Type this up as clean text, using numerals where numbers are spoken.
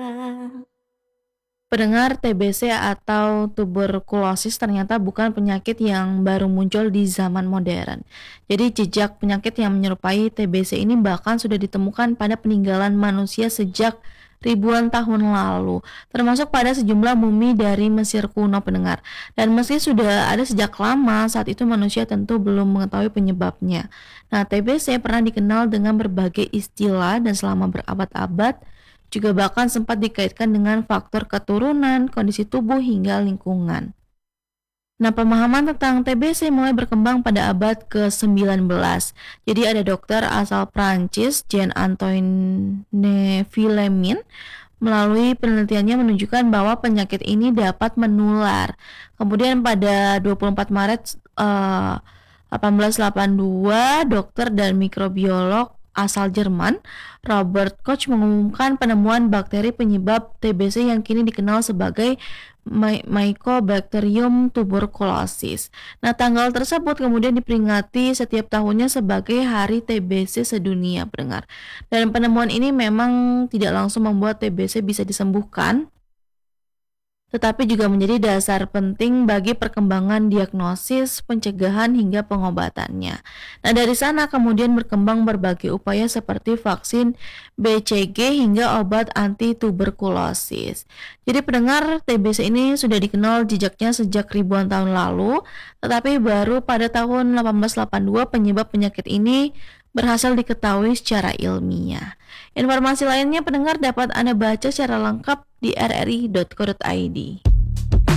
Pendengar, TBC atau tuberkulosis ternyata bukan penyakit yang baru muncul di zaman modern. Jadi jejak penyakit yang menyerupai TBC ini bahkan sudah ditemukan pada peninggalan manusia sejak ribuan tahun lalu, termasuk pada sejumlah mumi dari Mesir kuno, pendengar. Dan meski sudah ada sejak lama, saat itu manusia tentu belum mengetahui penyebabnya. Nah, TBC pernah dikenal dengan berbagai istilah dan selama berabad-abad juga bahkan sempat dikaitkan dengan faktor keturunan, kondisi tubuh, hingga lingkungan. Nah, pemahaman tentang TBC mulai berkembang pada abad ke-19. Jadi ada dokter asal Prancis, Jean-Antoine Villemin, melalui penelitiannya menunjukkan bahwa penyakit ini dapat menular. Kemudian pada 24 Maret 1882, dokter dan mikrobiolog asal Jerman, Robert Koch, mengumumkan penemuan bakteri penyebab TBC yang kini dikenal sebagai Mycobacterium tuberculosis. Nah, tanggal tersebut kemudian diperingati setiap tahunnya sebagai Hari TBC Sedunia, pendengar. Dan penemuan ini memang tidak langsung membuat TBC bisa disembuhkan, tetapi juga menjadi dasar penting bagi perkembangan diagnosis, pencegahan, hingga pengobatannya. Nah, dari sana kemudian berkembang berbagai upaya seperti vaksin BCG hingga obat anti tuberkulosis. Jadi pendengar, TBC ini sudah dikenal jejaknya sejak ribuan tahun lalu, tetapi baru pada tahun 1882 penyebab penyakit ini berhasil diketahui secara ilmiah. Informasi lainnya pendengar dapat Anda baca secara lengkap di rri.co.id.